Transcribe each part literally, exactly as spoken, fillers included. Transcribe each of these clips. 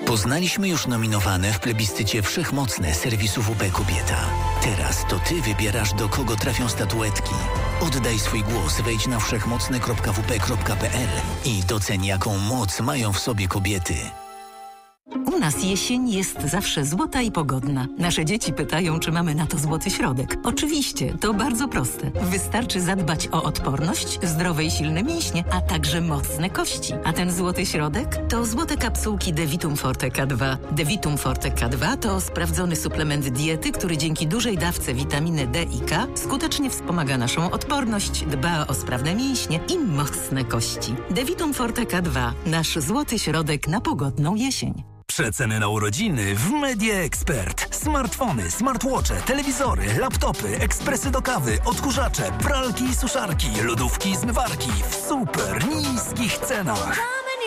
Poznaliśmy już nominowane w plebiscycie wszechmocne serwisu W P Kobieta. Teraz to Ty wybierasz, do kogo trafią statuetki. Oddaj swój głos, wejdź na wszechmocne kropka w p kropka p l i doceń, jaką moc mają w sobie kobiety. U nas jesień jest zawsze złota i pogodna. Nasze dzieci pytają, czy mamy na to złoty środek. Oczywiście, to bardzo proste. Wystarczy zadbać o odporność, zdrowe i silne mięśnie, a także mocne kości. A ten złoty środek to złote kapsułki Devitum Forte K dwa. Devitum Forte K dwa to sprawdzony suplement diety, który dzięki dużej dawce witaminy D i K skutecznie wspomaga naszą odporność, dba o sprawne mięśnie i mocne kości. Devitum Forte K dwa. Nasz złoty środek na pogodną jesień. Przeceny na urodziny w Media Expert. Smartfony, smartwatche, telewizory, laptopy, ekspresy do kawy, odkurzacze, pralki i suszarki, lodówki i zmywarki w super niskich cenach.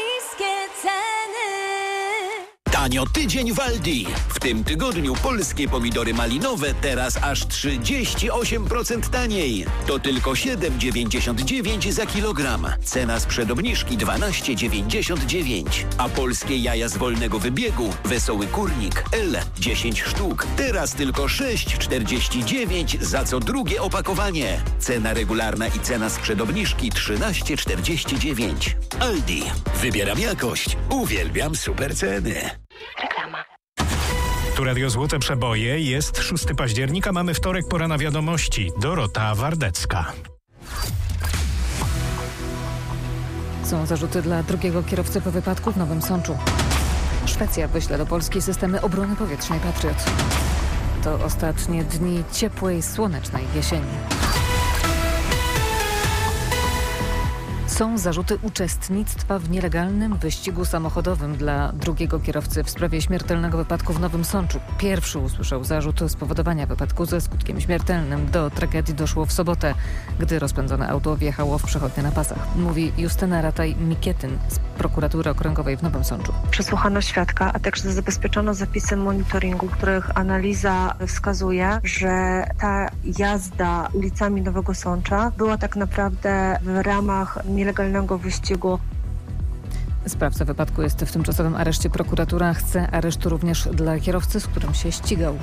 Tanio tydzień w Aldi. W tym tygodniu polskie pomidory malinowe teraz aż trzydzieści osiem procent taniej. To tylko siedem dziewięćdziesiąt dziewięć za kilogram. Cena sprzed obniżki dwanaście dziewięćdziesiąt dziewięć. A polskie jaja z wolnego wybiegu Wesoły Kurnik L dziesięć sztuk. Teraz tylko sześć czterdzieści dziewięć za co drugie opakowanie. Cena regularna i cena sprzed obniżki trzynaście czterdzieści dziewięć. Aldi. Wybieram jakość. Uwielbiam super ceny. Reklama. Tu Radio Złote Przeboje. Jest szóstego października, mamy wtorek, pora na wiadomości. Dorota Wardecka. Są zarzuty dla drugiego kierowcy po wypadku w Nowym Sączu. Szwecja wyśle do Polski systemy obrony powietrznej Patriot. To ostatnie dni ciepłej, słonecznej jesieni. Są zarzuty uczestnictwa w nielegalnym wyścigu samochodowym dla drugiego kierowcy w sprawie śmiertelnego wypadku w Nowym Sączu. Pierwszy usłyszał zarzut spowodowania wypadku ze skutkiem śmiertelnym. Do tragedii doszło w sobotę, gdy rozpędzone auto wjechało w przechodnie na pasach. Mówi Justyna Rataj-Mikietyn z prokuratury okręgowej w Nowym Sączu. Przesłuchano świadka, a także zabezpieczono zapisy monitoringu, których analiza wskazuje, że ta jazda ulicami Nowego Sącza była tak naprawdę w ramach nielegalnego wyścigu. Sprawca wypadku jest w tymczasowym areszcie. Prokuratura chce aresztu również dla kierowcy, z którym się ścigał.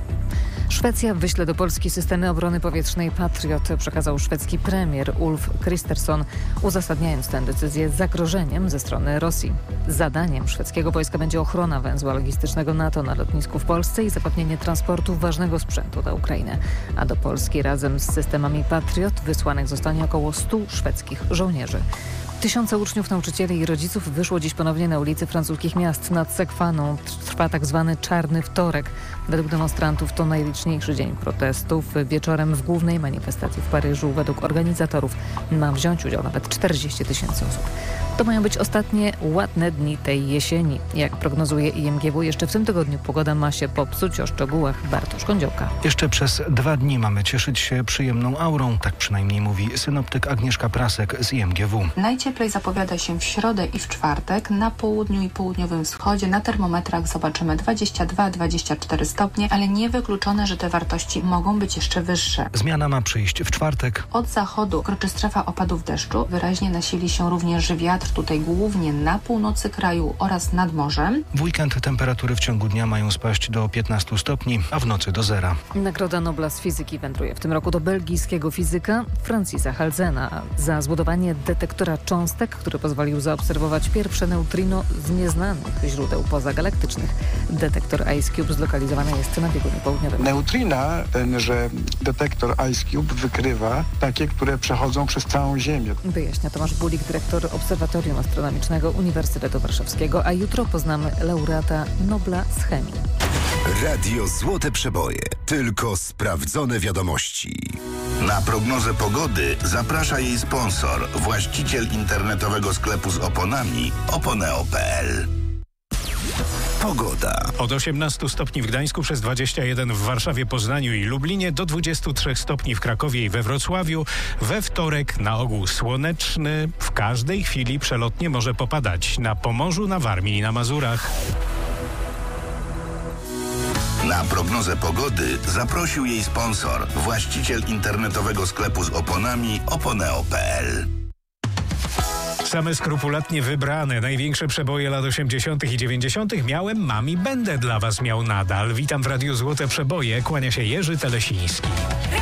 Szwecja wyśle do Polski systemy obrony powietrznej Patriot, przekazał szwedzki premier Ulf Kristersson, uzasadniając tę decyzję zagrożeniem ze strony Rosji. Zadaniem szwedzkiego wojska będzie ochrona węzła logistycznego NATO na lotnisku w Polsce i zapewnienie transportu ważnego sprzętu na Ukrainę. A do Polski razem z systemami Patriot wysłanych zostanie około stu szwedzkich żołnierzy. Tysiące uczniów, nauczycieli i rodziców wyszło dziś ponownie na ulicy francuskich miast. Nad Sekwaną trwa tak zwany czarny wtorek. Według demonstrantów to najliczniejszy dzień protestów. Wieczorem w głównej manifestacji w Paryżu według organizatorów ma wziąć udział nawet czterdzieści tysięcy osób. To mają być ostatnie ładne dni tej jesieni. Jak prognozuje I M G W, jeszcze w tym tygodniu pogoda ma się popsuć. O szczegółach Bartosz Kądziołka. Jeszcze przez dwa dni mamy cieszyć się przyjemną aurą. Tak przynajmniej mówi synoptyk Agnieszka Prasek z I M G W. Najcieplej zapowiada się w środę i w czwartek. Na południu i południowym wschodzie na termometrach zobaczymy dwadzieścia dwa dwadzieścia cztery stopnie, ale niewykluczone, że te wartości mogą być jeszcze wyższe. Zmiana ma przyjść w czwartek. Od zachodu kroczy strefa opadów deszczu. Wyraźnie nasili się również wiatr, tutaj głównie na północy kraju oraz nad morzem. W weekend temperatury w ciągu dnia mają spaść do piętnastu stopni, a w nocy do zera. Nagroda Nobla z fizyki wędruje w tym roku do belgijskiego fizyka Francisa Halzena za zbudowanie detektora cząstek, który pozwolił zaobserwować pierwsze neutrino z nieznanych źródeł pozagalaktycznych. Detektor IceCube zlokalizowany jest na biegunie południowym. Neutrina, tenże detektor IceCube wykrywa takie, które przechodzą przez całą Ziemię. Wyjaśnia Tomasz Bulik, dyrektor Obserwatorium Astronomicznego Uniwersytetu Warszawskiego, a jutro poznamy laureata Nobla z chemii. Radio Złote Przeboje. Tylko sprawdzone wiadomości. Na prognozę pogody zaprasza jej sponsor, właściciel internetowego sklepu z oponami oponeo kropka p l. Pogoda. Od osiemnastu stopni w Gdańsku, przez dwadzieścia jeden w Warszawie, Poznaniu i Lublinie, do dwudziestu trzech stopni w Krakowie i we Wrocławiu. We wtorek na ogół słoneczny. W każdej chwili przelotnie może popadać na Pomorzu, na Warmii i na Mazurach. Na prognozę pogody zaprosił jej sponsor, właściciel internetowego sklepu z oponami oponeo kropka p l. Same skrupulatnie wybrane, największe przeboje lat osiemdziesiątych i dziewięćdziesiątych miałem, mam i będę dla was miał nadal. Witam w Radiu Złote Przeboje, kłania się Jerzy Telesiński.